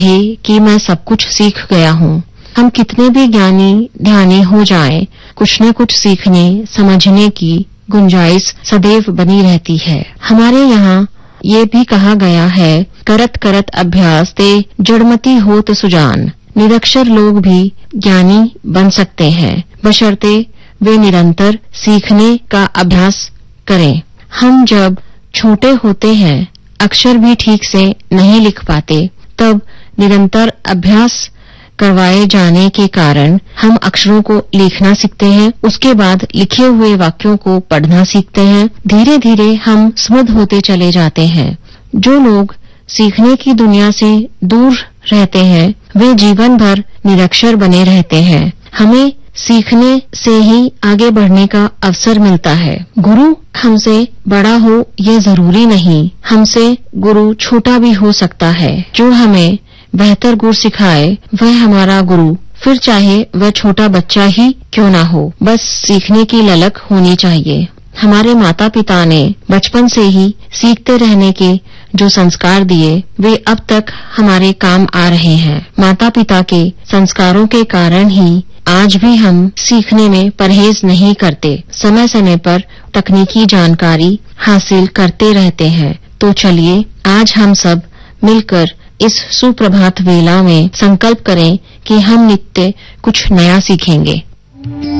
है कि मैं सब कुछ सीख गया हूँ। हम कितने भी ज्ञानी ध्यानी हो जाएं, कुछ न कुछ सीखने समझने की गुंजाइश सदैव बनी रहती है। हमारे यहाँ ये भी कहा गया है, करत करत अभ्यास ते जड़मति होत सुजान। निरक्षर लोग भी ज्ञानी बन सकते हैं, बशर्ते वे निरंतर सीखने का अभ्यास करें। हम जब छोटे होते हैं, अक्षर भी ठीक से नहीं लिख पाते, तब निरंतर अभ्यास करवाए जाने के कारण हम अक्षरों को लिखना सीखते हैं। उसके बाद लिखे हुए वाक्यों को पढ़ना सीखते हैं। धीरे धीरे हम समृद्ध होते चले जाते हैं। जो लोग सीखने की दुनिया से दूर रहते हैं, वे जीवन भर निरक्षर बने रहते हैं। हमें सीखने से ही आगे बढ़ने का अवसर मिलता है। गुरु हमसे बड़ा हो ये जरूरी नहीं, हमसे गुरु छोटा भी हो सकता है। जो हमें बेहतर गुण सिखाए वह हमारा गुरु, फिर चाहे वह छोटा बच्चा ही क्यों ना हो, बस सीखने की ललक होनी चाहिए। हमारे माता पिता ने बचपन से ही सीखते रहने के जो संस्कार दिए, वे अब तक हमारे काम आ रहे हैं। माता पिता के संस्कारों के कारण ही आज भी हम सीखने में परहेज नहीं करते, समय समय पर तकनीकी जानकारी हासिल करते रहते हैं। तो चलिए आज हम सब मिलकर इस सुप्रभात वेला में संकल्प करें कि हम नित्य कुछ नया सीखेंगे।